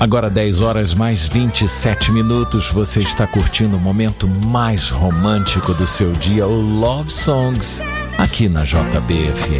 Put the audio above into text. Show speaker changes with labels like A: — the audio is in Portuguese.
A: Agora 10 horas mais 27 minutos, você está curtindo o momento mais romântico do seu dia, o Love Songs, aqui na JBFM.